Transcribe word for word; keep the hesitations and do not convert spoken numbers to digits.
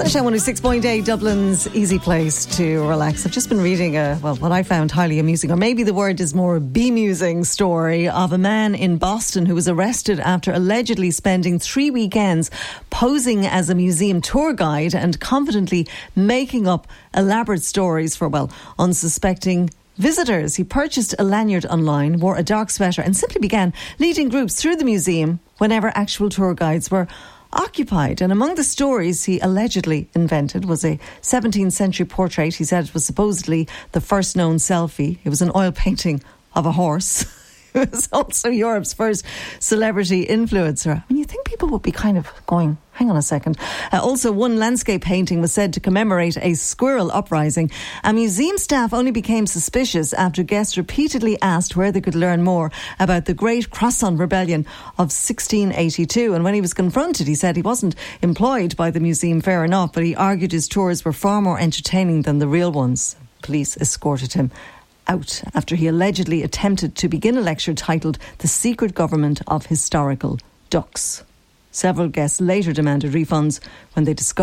Fresh one oh six point eight, Dublin's easy place to relax. I've just been reading a, well, what I found highly amusing, or maybe the word is more bemusing, story of a man in Boston who was arrested after allegedly spending three weekends posing as a museum tour guide and confidently making up elaborate stories for, well, unsuspecting visitors. He purchased a lanyard online, wore a dark sweater and simply began leading groups through the museum whenever actual tour guides were occupied. And among the stories he allegedly invented was a seventeenth century portrait. He said it was supposedly the first known selfie. It was an oil painting of a horse. It was also Europe's first celebrity influencer. I mean, you think people would be kind of going, hang on a second. Uh, also, one landscape painting was said to commemorate a squirrel uprising. And museum staff only became suspicious after guests repeatedly asked where they could learn more about the Great Croissant Rebellion of sixteen eighty-two. And when he was confronted, he said he wasn't employed by the museum, fair enough, but he argued his tours were far more entertaining than the real ones. Police escorted him out after he allegedly attempted to begin a lecture titled The Secret Government of Historical Ducks. Several guests later demanded refunds when they discovered